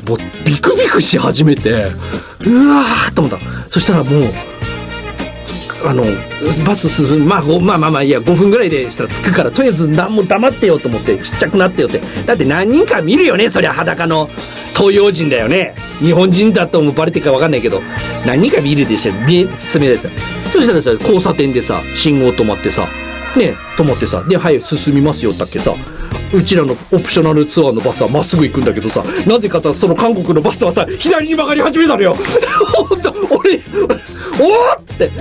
もうビクビクし始めて、うわーと思った。そしたらもうバス進む、まあいや5分ぐらいでしたら着くから、とりあえずもう黙ってよと思って、ちっちゃくなってよって。だって何人か見るよね、そりゃ裸の東洋人だよね。日本人だともバレてるか分かんないけど何人か見るでしょ、包めですよ。そしたらさ、交差点でさ信号止まってさね、止まってさ、ではい進みますよったっけさ、うちらのオプショナルツアーのバスはまっすぐ行くんだけどさ、なぜかさその韓国のバスはさ左に曲がり始めたのよ。ほんと俺おーっつって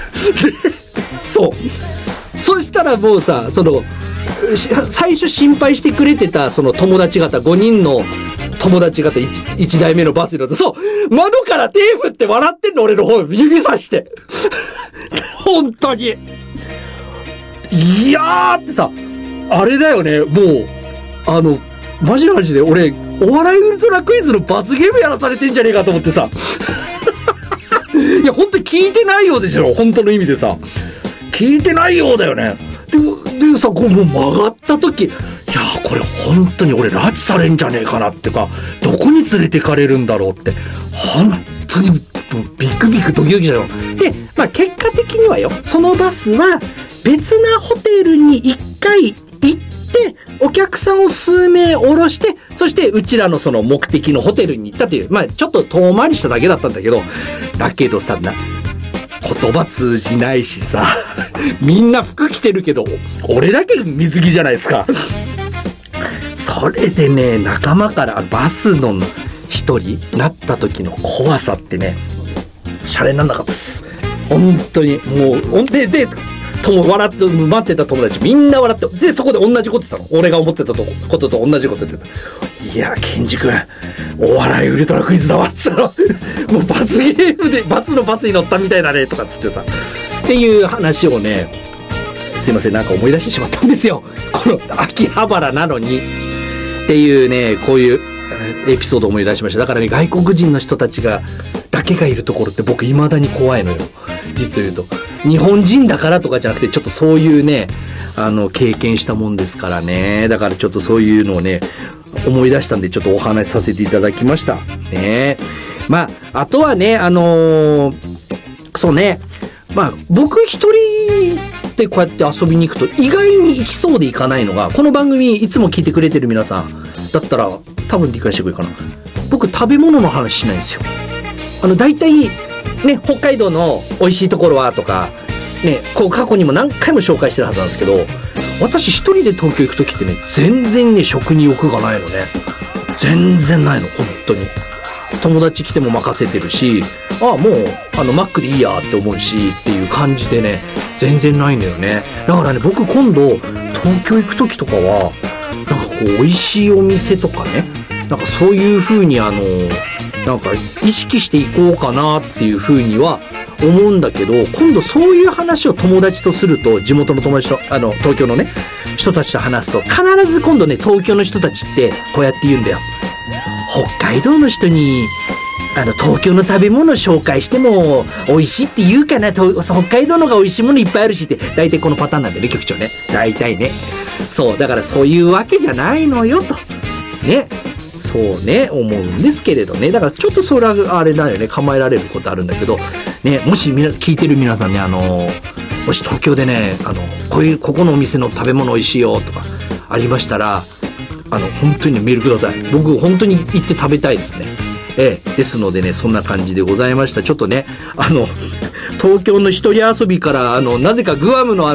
そうそしたらもうさ、その最初心配してくれてたその友達方5人の友達方 1台目のバスに乗って、そう窓から手振って笑ってんの、俺の方指さして本当にいやーってさ、あれだよね、もうマジで俺お笑いウルトラクイズの罰ゲームやらされてんじゃねえかと思ってさいや本当に聞いてないようでしょ、本当の意味でさ聞いてないようだよね。でさ、こうもう曲がった時、いやこれ本当に俺拉致されんじゃねえかなってか、どこに連れてかれるんだろうって本当にビクビクドキドキしたよ。でまあ結果的にはよ、そのバスは別なホテルに1回行ってお客さんを数名降ろして、そしてうちらのその目的のホテルに行ったという、まあちょっと遠回りしただけだったんだけど、さ言葉通じないしさみんな服着てるけど俺だけ水着じゃないですか。それでね、仲間からバスの一人なった時の怖さってね、シャレになんなかったです。本当にもうで笑って待ってた友達みんな笑って、でそこで同じこと言ってたの、俺が思ってたことと同じこと言ってた。いやケンジ君お笑いウルトラクイズだわっつったのもう罰ゲームで罰のバスに乗ったみたいだねとかっつってさっていう話をね、すいませんなんか思い出してしまったんですよ、この秋葉原なのにっていうね、こういうエピソードを思い出しました。だからね、外国人の人たちだけがいるところって僕未だに怖いのよ、実を言うと。日本人だからとかじゃなくて、ちょっとそういうね経験したもんですからね。だからちょっとそういうのをね思い出したんで、ちょっとお話しさせていただきましたね。まああとはねそうね、まあ僕一人でこうやって遊びに行くと意外に行きそうで行かないのが、この番組いつも聞いてくれてる皆さんだったら多分理解してくれるかな。僕食べ物の話しないんですよ。だいたいね、北海道の美味しいところはとかね、こう過去にも何回も紹介してるはずなんですけど、私一人で東京行く時ってね、全然ね食に欲がないのね。全然ないの、本当に。友達来ても任せてるし、もうマックでいいやって思うしっていう感じでね、全然ないんだよね。だからね、僕今度東京行く時とかはなんかこう美味しいお店とかね、なんかそういう風になんか意識していこうかなっていう風には思うんだけど、今度そういう話を友達とすると、地元の友達と東京のね人たちと話すと、必ず今度ね東京の人たちってこうやって言うんだよ。北海道の人に東京の食べ物紹介しても美味しいって言うかな、北海道のが美味しいものいっぱいあるしって、大体このパターンなんだよね、局長ね。大体ね。そうだからそういうわけじゃないのよとね、そうね思うんですけれどね。だからちょっとそれはあれだよね、構えられることあるんだけどね、もし聞いてる皆さんね、もし東京でねここのお店の食べ物美味しいよとかありましたら、本当にメールください。僕本当に行って食べたいですね。ですのでね、そんな感じでございました。ちょっとね東京の一人遊びからなぜかグアムの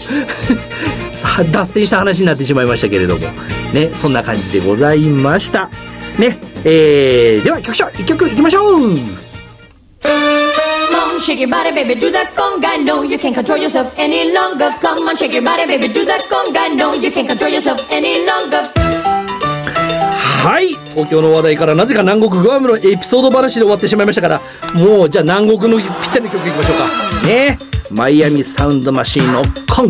脱線した話になってしまいましたけれどもね、そんな感じでございましたね。では局長1曲いきましょう。 Shake your body, baby, do that conga. No, you can't control yourself any longer. Come on, shake your body, baby, do that conga. No, you can't control yourself any longer. はい、東京の話題からなぜか南国グアムのエピソード話で終わってしまいましたから、もうじゃあ南国のぴったりの曲いきましょうかね。マイアミサウンドマシーンのコン